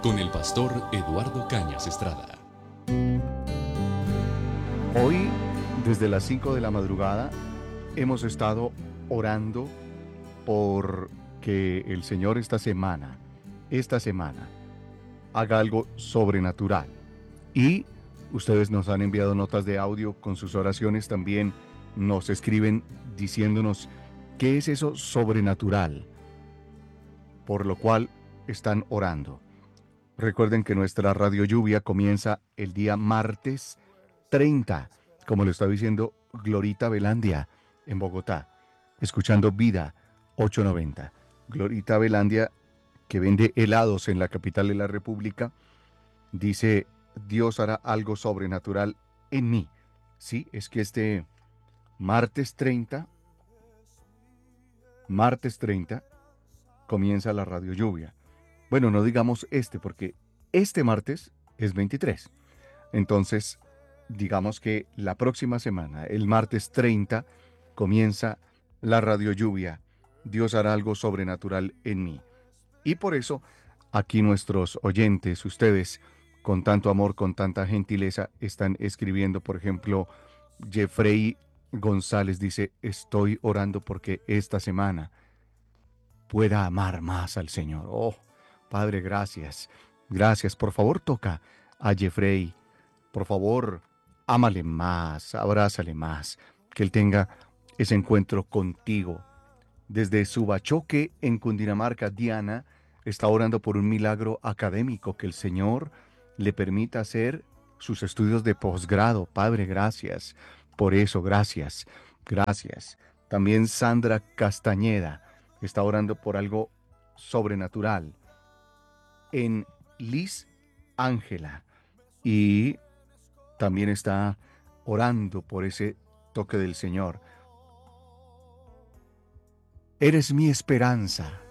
con el pastor Eduardo Cañas Estrada. Hoy, desde las 5 de la madrugada, hemos estado orando por que el Señor esta semana, haga algo sobrenatural. Y ustedes nos han enviado notas de audio con sus oraciones, también nos escriben diciéndonos qué es eso sobrenatural, por lo cual están orando. Recuerden que nuestra radio lluvia comienza el día martes 30, como lo está diciendo Glorita Velandia en Bogotá, escuchando Vida 890. Glorita Velandia, que vende helados en la capital de la República, dice: Dios hará algo sobrenatural en mí. Sí, es que este martes 30, comienza la radio lluvia. Bueno, no digamos porque este martes es 23. Entonces, digamos que la próxima semana, el martes 30, comienza la radio lluvia. Dios hará algo sobrenatural en mí. Y por eso, aquí nuestros oyentes, ustedes, con tanto amor, con tanta gentileza, están escribiendo. Por ejemplo, Jeffrey González dice: estoy orando porque esta semana pueda amar más al Señor. Oh, Padre, gracias. Gracias. Por favor, toca a Jeffrey. Por favor, ámale más, abrázale más, que él tenga ese encuentro contigo. Desde Subachoque, en Cundinamarca, Diana está orando por un milagro académico, que el Señor le permita hacer sus estudios de posgrado. Padre, gracias. Por eso, gracias. Gracias. También Sandra Castañeda está orando por algo sobrenatural en Liz Ángela, y también está orando por ese toque del Señor. Eres mi esperanza,